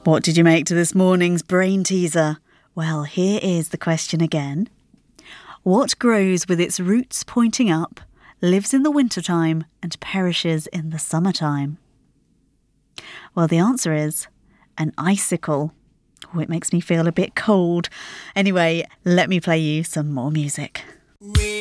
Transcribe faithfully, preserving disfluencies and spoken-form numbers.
What did you make to this morning's brain teaser? Well, here is the question again. What grows with its roots pointing up, lives in the wintertime and perishes in the summertime? Well, the answer is an icicle. Oh, it makes me feel a bit cold. Anyway, let me play you some more music.